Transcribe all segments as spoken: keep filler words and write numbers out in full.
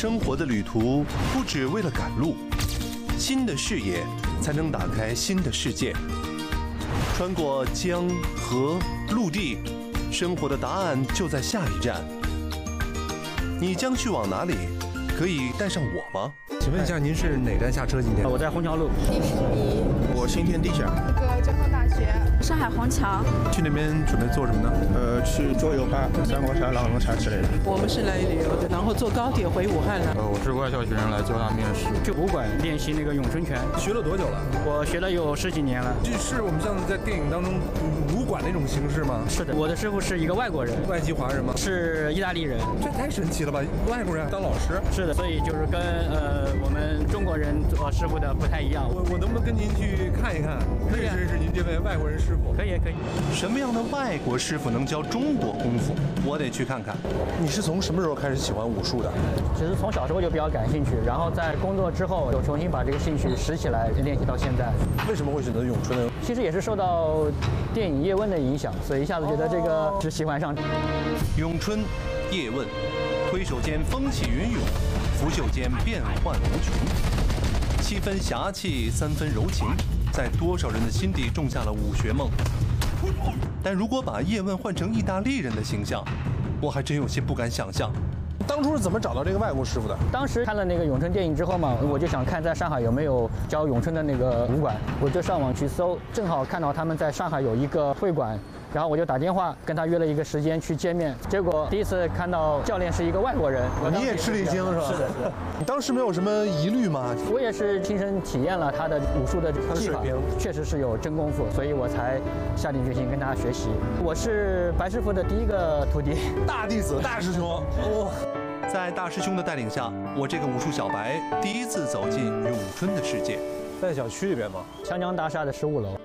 生活的旅途不只为了赶路，新的视野才能打开新的世界。穿过江河陆地，生活的答案就在下一站。你将去往哪里？可以带上我吗？ 请问一下，您是哪站下车？今天我在虹桥路。 迪士尼。 我新天地下。 那个交通大学。 上海虹桥。 去那边准备做什么呢？ 呃，去桌游吧，三国杀、狼人杀之类的。 我们是来旅游的，然后坐高铁回武汉了。 呃，我是外校学生来交大面试。 去武馆练习那个咏春拳。 学了多久了？ 我学了有十几年了。 这是我们像在电影当中武馆那种形式吗？ 是的，我的师傅是一个外国人。 外籍华人吗？ 是意大利人。 这太神奇了吧！外国人当老师？ 是的，所以就是跟呃我们中国人做师傅的不太一样。 我我能不能跟您去看一看，认识认识您这位外国人师傅？ 可以可以。 什么样的外国师傅能教中国功夫？我得去看看。 你是从什么时候开始喜欢武术的？ 其实从小时候就比较感兴趣，然后在工作之后又重新把这个兴趣拾起来，练习到现在。 为什么会选择咏春呢？ 其实也是受到电影《叶问》的影响，所以一下子觉得这个是喜欢上。 咏春，叶问，推手间风起云涌，拂袖间变幻无穷，七分侠气，三分柔情，在多少人的心底种下了武学梦。但如果把叶问换成意大利人的形象，我还真有些不敢想象。 当初是怎么找到这个外国师傅的？ 当时看了那个咏春电影之后嘛，我就想看在上海有没有教咏春的那个武馆，我就上网去搜，正好看到他们在上海有一个会馆，然后我就打电话跟他约了一个时间去见面。结果第一次看到教练是一个外国人， 你也吃了一惊是吧？ 是的，是的。 你当时没有什么疑虑吗？ 我也是亲身体验了他的武术的技法，确实是有真功夫，所以我才下定决心跟他学习。我是白师傅的第一个徒弟， 大弟子、大师兄。哇！ 在大师兄的带领下，我这个武术小白第一次走进咏春的世界。 在小区里边吗？ 湘江大厦的十五楼。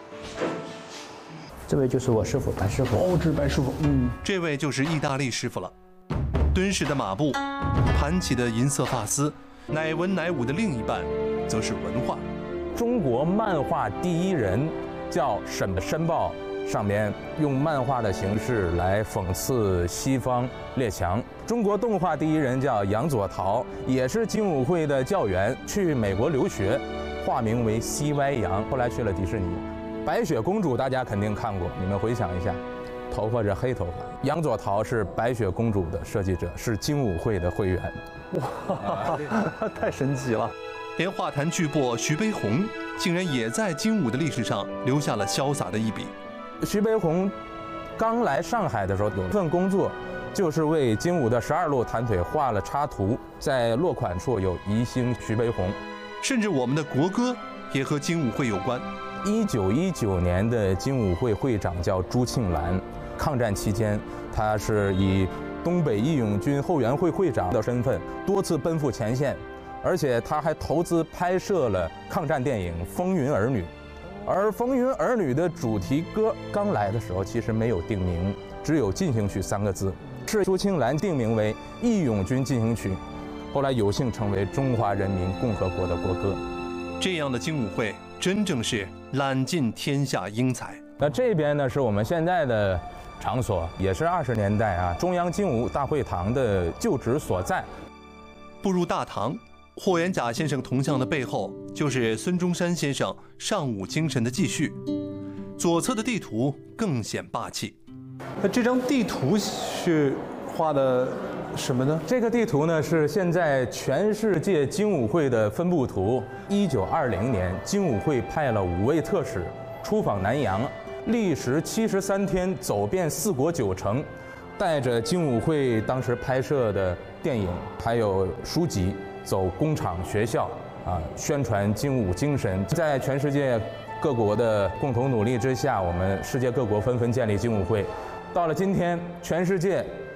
这位就是我师傅白师傅。 哦，这是白师傅。嗯， 这位就是意大利师傅了。敦实的马步，盘起的银色发丝，乃文乃武的另一半，则是文化。 中国漫画第一人叫沈申报。上面用漫画的形式来讽刺西方列强。中国动画第一人叫杨佐陶，也是精武会的教员，去美国留学，化名为西歪杨，后来去了迪士尼。白雪公主大家肯定看过，你们回想一下，头发是黑头发。杨佐陶是白雪公主的设计者，是精武会的会员。 哇，太神奇了！ 连画坛巨擘徐悲鸿，竟然也在精武的历史上留下了潇洒的一笔。 徐悲鸿刚来上海的时候，有一份工作，就是为精武的十二路弹腿画了插图，在落款处有宜兴徐悲鸿。 甚至我们的国歌也和精武会有关。 一九一九年的精武会会长叫朱庆澜，抗战期间，他是以东北义勇军后援会会长的身份多次奔赴前线，而且他还投资拍摄了抗战电影《风云儿女》。而《风云儿女》的主题歌刚来的时候，其实没有定名，只有进行曲三个字，是朱庆澜定名为《义勇军进行曲》，后来有幸成为中华人民共和国的国歌。 这样的精武会真正是揽尽天下英才。 那这边呢，是我们现在的场所，也是二十年代啊中央精武大会堂的旧址所在。 步入大堂，霍元甲先生铜像的背后，就是孙中山先生尚武精神的继续。左侧的地图更显霸气。 那这张地图是画的什么呢？ 这个地图呢是现在全世界精武会的分布图。一九二零年，精武会派了五位特使出访南洋，历时七十三天，走遍四国九城，带着精武会当时拍摄的电影还有书籍。走工厂、学校啊，宣传精武精神。在全世界各国的共同努力之下，我们世界各国纷纷建立精武会。到了今天，全世界